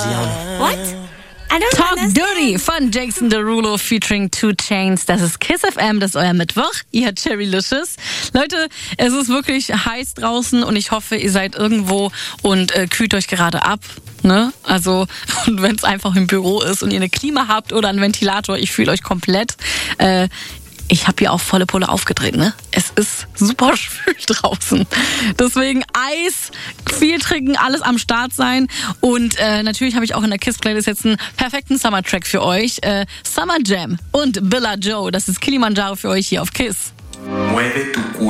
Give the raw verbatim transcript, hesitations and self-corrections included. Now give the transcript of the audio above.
Louisiana. What? I don't Talk understand. Dirty von Jason Derulo featuring two Chainz. Das ist Kiss F M, das ist euer Mittwoch. Ihr habt Cherrylicious. Leute, es ist wirklich heiß draußen und ich hoffe, ihr seid irgendwo und äh, kühlt euch gerade ab. Ne? Also, und wenn es einfach im Büro ist und ihr eine Klima habt oder einen Ventilator, ich fühle euch komplett. Äh, Ich habe hier auch volle Pulle aufgedreht, ne? Es ist super schwül draußen. Deswegen Eis, viel trinken, alles am Start sein. Und äh, natürlich habe ich auch in der KISS-Playlist jetzt einen perfekten Summer-Track für euch. Äh, Summer Jam und Billa Joe. Das ist Kilimanjaro für euch hier auf KISS. Mueve tu cuerpo.